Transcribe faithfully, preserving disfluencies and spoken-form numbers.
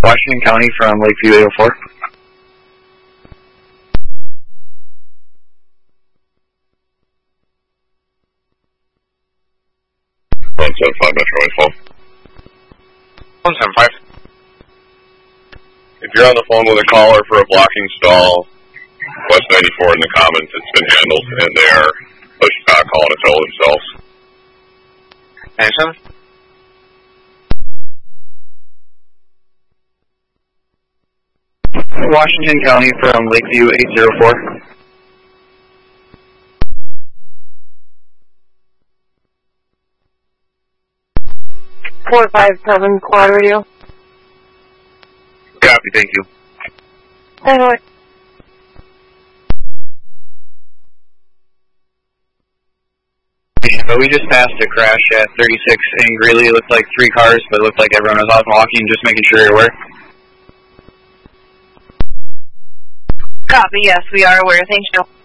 Washington County from Lakeview eight oh four. one seven five Metro eight four. one seven five. If you're on the phone with a caller for a blocking stall, West ninety-four in the Commons, it's been handled, and they are push, uh, calling a toll themselves. ninety-seven. Washington County from Lakeview eight oh four. four five seven quad radio. Copy, thank you. Anyway. So we just passed a crash at thirty-six in Greeley. It looked like three cars, but it looked like everyone was out walking, just making sure you're aware. Copy, yes, we are aware. Thank you.